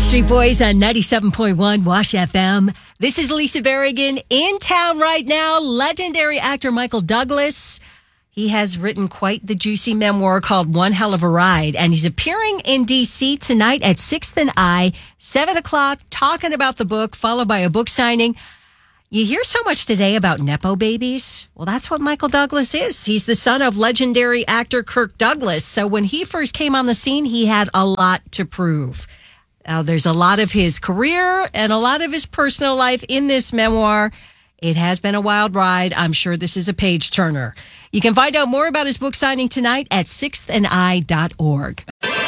Backstreet Boys on 97.1 Wash FM. This is Lisa Berrigan. In town right now, legendary actor Michael Douglas. He has written quite the juicy memoir called One Hell of a Ride, and he's appearing in D.C. tonight at 6th and I, 7 o'clock, talking about the book, followed by a book signing. You hear so much today about Nepo babies. Well, that's what Michael Douglas is. He's the son of legendary actor Kirk Douglas. So when he first came on the scene, he had a lot to prove. Now, there's a lot of his career and a lot of his personal life in this memoir. It has been a wild ride. I'm sure this is a page turner. You can find out more about his book signing tonight at sixthandI.org.